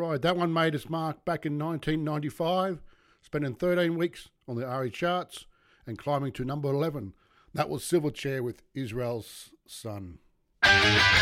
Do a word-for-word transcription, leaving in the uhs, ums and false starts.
Ride. That one made its mark back in nineteen ninety-five, spending thirteen weeks on the R E charts and climbing to number eleven. That was Silverchair with Israel's Son.